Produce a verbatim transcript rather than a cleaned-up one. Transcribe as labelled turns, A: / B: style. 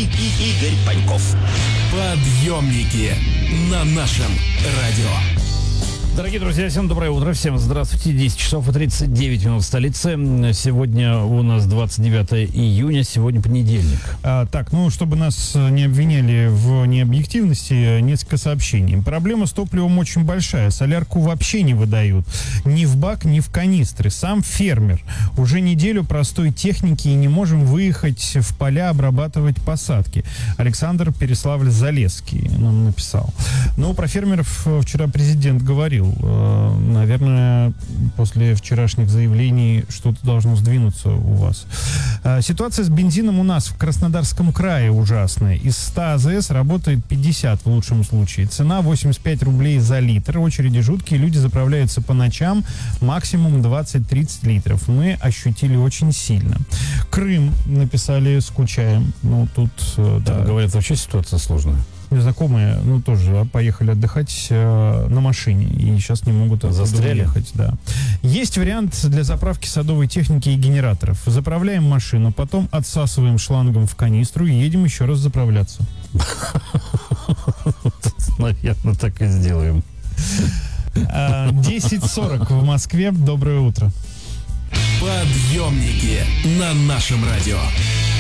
A: и, и Игорь Паньков. Подъемники на нашем радио.
B: Дорогие друзья, всем доброе утро, всем здравствуйте. десять часов и тридцать девять минут в столице. Сегодня у нас двадцать девятое июня, сегодня понедельник.
C: А, так, ну, чтобы нас не обвиняли в необъективности, несколько сообщений. Проблема с топливом очень большая. Солярку вообще не выдают. Ни в бак, ни в канистры. Сам фермер. Уже неделю простой техники и не можем выехать в поля обрабатывать посадки. Александр Переславль-Залесский нам написал. Ну, про фермеров вчера президент говорил. Наверное, после вчерашних заявлений что-то должно сдвинуться у вас. Ситуация с бензином у нас в Краснодарском крае ужасная. Из ста АЗС работает пятьдесят в лучшем случае. Цена восемьдесят пять рублей за литр. Очереди жуткие, люди заправляются по ночам. Максимум двадцать-тридцать литров. Мы ощутили очень сильно. Крым, написали, скучаем. Ну, тут...
B: Там,
C: да.
B: говорят, вообще ситуация сложная.
C: Знакомые, ну, тоже поехали отдыхать э, на машине и сейчас не могут
B: застряли.
C: Ехать, да. Есть вариант для заправки садовой техники и генераторов. Заправляем машину, потом отсасываем шлангом в канистру и едем еще раз заправляться.
B: Наверное, так и сделаем.
C: десять сорок в Москве. Доброе утро.
A: Подъемники на нашем радио.